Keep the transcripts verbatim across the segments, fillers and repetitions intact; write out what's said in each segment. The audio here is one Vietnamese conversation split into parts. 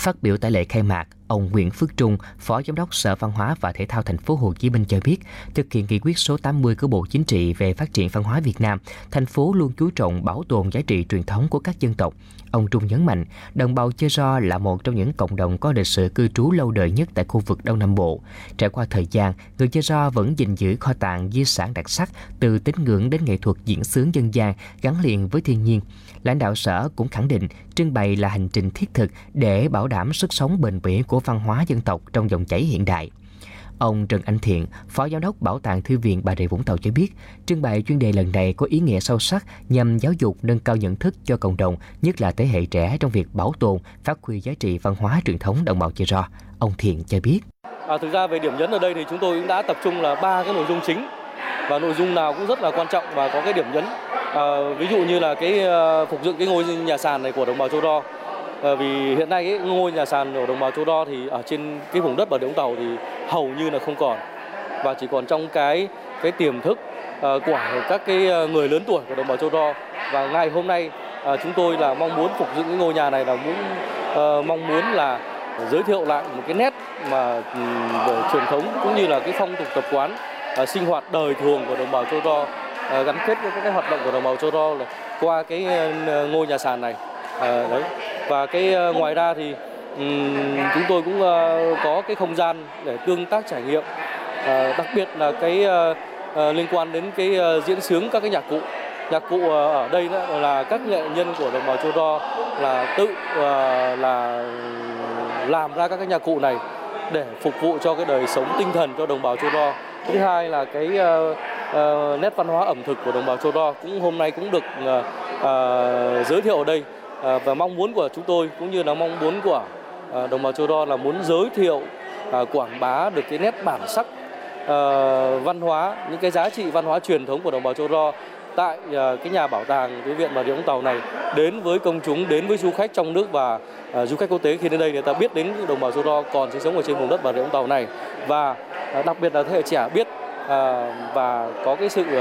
Phát biểu tại lễ khai mạc, ông Nguyễn Phước Trung, Phó Giám đốc Sở Văn hóa và Thể thao Thành phố Hồ Chí Minh cho biết, thực hiện nghị quyết số tám mươi của Bộ Chính trị về phát triển văn hóa Việt Nam, thành phố luôn chú trọng bảo tồn giá trị truyền thống của các dân tộc. Ông Trung nhấn mạnh, đồng bào Chơ Ro là một trong những cộng đồng có lịch sử cư trú lâu đời nhất tại khu vực Đông Nam Bộ. Trải qua thời gian, người Chơ Ro vẫn gìn giữ kho tàng di sản đặc sắc từ tín ngưỡng đến nghệ thuật diễn xướng dân gian gắn liền với thiên nhiên. Lãnh đạo sở cũng khẳng định trưng bày là hành trình thiết thực để bảo đảm sức sống bền bỉ của văn hóa dân tộc trong dòng chảy hiện đại. Ông Trần Anh Thiện, Phó Giám đốc Bảo tàng Thư viện Bà Rịa Vũng Tàu cho biết, trưng bày chuyên đề lần này có ý nghĩa sâu sắc nhằm giáo dục nâng cao nhận thức cho cộng đồng, nhất là thế hệ trẻ trong việc bảo tồn, phát huy giá trị văn hóa truyền thống đồng bào Chơ Ro. Ông Thiện cho biết. À, thực ra về điểm nhấn ở đây thì chúng tôi cũng đã tập trung là ba cái nội dung chính và nội dung nào cũng rất là quan trọng và có cái điểm nhấn. À, ví dụ như là cái uh, phục dựng cái ngôi nhà sàn này của đồng bào Chơ Ro. À, vì hiện nay cái ngôi nhà sàn của đồng bào Chơ Ro thì ở trên cái vùng đất Bà Rịa Vũng Tàu thì hầu như là không còn và chỉ còn trong cái cái tiềm thức uh, của các cái người lớn tuổi của đồng bào Chơ Ro. Và ngày hôm nay uh, chúng tôi là mong muốn phục dựng cái ngôi nhà này là muốn uh, mong muốn là giới thiệu lại một cái nét mà um, truyền thống cũng như là cái phong tục tập quán uh, sinh hoạt đời thường của đồng bào Chơ Ro, uh, gắn kết với các cái hoạt động của đồng bào Chơ Ro là qua cái uh, ngôi nhà sàn này. Uh, đấy. Và cái uh, ngoài ra thì um, chúng tôi cũng uh, có cái không gian để tương tác trải nghiệm, uh, đặc biệt là cái uh, uh, liên quan đến cái uh, diễn xướng các cái nhạc cụ. Nhạc cụ uh, ở đây đó là các nghệ nhân của đồng bào Chơ Ro là tự uh, là làm ra các cái nhạc cụ này để phục vụ cho cái đời sống tinh thần cho đồng bào Chơ Ro. Thứ hai là cái uh, uh, nét văn hóa ẩm thực của đồng bào Chơ Ro cũng hôm nay cũng được uh, uh, giới thiệu ở đây. À, và mong muốn của chúng tôi cũng như là mong muốn của à, đồng bào Chơ Ro là muốn giới thiệu à, quảng bá được cái nét bản sắc à, văn hóa, những cái giá trị văn hóa truyền thống của đồng bào Chơ Ro tại à, cái nhà bảo tàng Thư viện Bà Rịa Vũng Tàu này đến với công chúng, đến với du khách trong nước và à, du khách quốc tế khi đến đây người ta biết đến đồng bào Chơ Ro còn sinh sống ở trên vùng đất Bà Rịa Vũng Tàu này và à, đặc biệt là thế hệ trẻ biết à, và có cái sự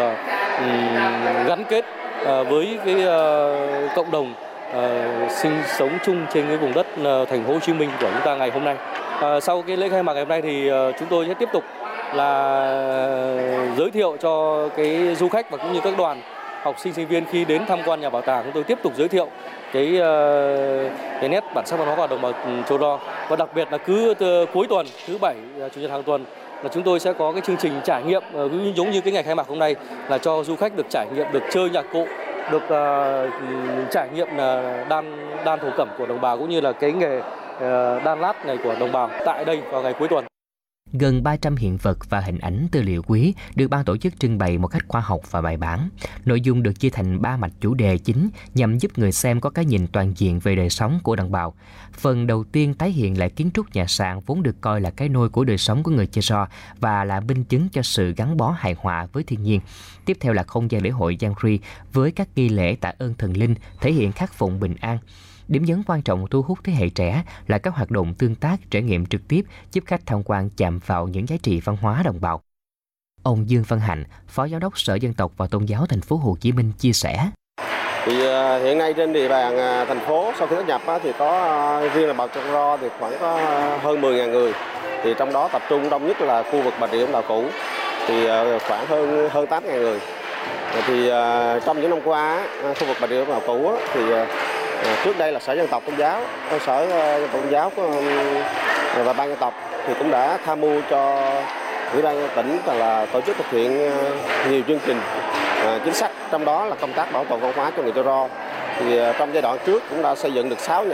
à, gắn kết à, với cái à, cộng đồng Uh, sinh sống chung trên cái vùng đất uh, thành phố Hồ Chí Minh của chúng ta ngày hôm nay. Uh, sau cái lễ khai mạc ngày hôm nay thì uh, chúng tôi sẽ tiếp tục là uh, giới thiệu cho cái du khách và cũng như các đoàn học sinh sinh viên khi đến tham quan nhà bảo tàng, chúng tôi tiếp tục giới thiệu cái uh, cái nét bản sắc văn hóa của đồng bào Chơ Ro và đặc biệt là cứ uh, cuối tuần thứ bảy uh, chủ nhật hàng tuần là chúng tôi sẽ có cái chương trình trải nghiệm uh, giống như cái ngày khai mạc hôm nay là cho du khách được trải nghiệm được chơi nhạc cụ, được uh, trải nghiệm uh, đan đan thổ cẩm của đồng bào cũng như là cái nghề uh, đan lát này của đồng bào tại đây vào ngày cuối tuần. Gần ba trăm hiện vật và hình ảnh tư liệu quý được ban tổ chức trưng bày một cách khoa học và bài bản. Nội dung được chia thành ba mạch chủ đề chính nhằm giúp người xem có cái nhìn toàn diện về đời sống của đồng bào. Phần đầu tiên tái hiện lại kiến trúc nhà sàn vốn được coi là cái nôi của đời sống của người Chơ Ro và là minh chứng cho sự gắn bó hài hòa với thiên nhiên. Tiếp theo là không gian lễ hội Giang Ri với các nghi lễ tạ ơn thần linh thể hiện khắc phụng bình an. Điểm nhấn quan trọng thu hút thế hệ trẻ là các hoạt động tương tác trải nghiệm trực tiếp giúp khách tham quan chạm vào những giá trị văn hóa đồng bào. Ông Dương Văn Hạnh, Phó Giám đốc Sở Dân tộc và Tôn giáo Thành phố Hồ Chí Minh chia sẻ. Thì hiện nay trên địa bàn thành phố sau khi sát nhập thì có riêng là bào Chơ Ro thì khoảng có hơn mười nghìn người. Thì trong đó tập trung đông nhất là khu vực Bà Rịa Vũng Tàu cũ thì khoảng hơn hơn tám nghìn người. Thì trong những năm qua khu vực Bà Rịa Vũng Tàu cũ thì trước đây là Sở Dân tộc Tôn giáo, Sở Dân tộc Tôn giáo và Ban Dân tộc thì cũng đã tham mưu cho Ủy ban tỉnh là tổ chức thực hiện nhiều chương trình chính sách, trong đó là công tác bảo tồn văn hóa cho người Chơ Ro. Thì trong giai đoạn trước cũng đã xây dựng được sáu nhà